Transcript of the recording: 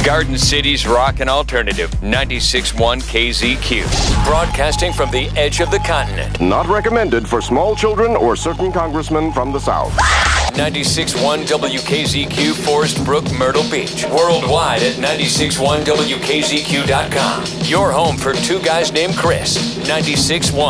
Garden City's rock and alternative, 96.1 KZQ. Broadcasting from the edge of the continent. Not recommended for small children or certain congressmen from the South. 96.1 WKZQ, Forest Brook, Myrtle Beach. Worldwide at 96.1WKZQ.com. Your home for two guys named Chris. 96.1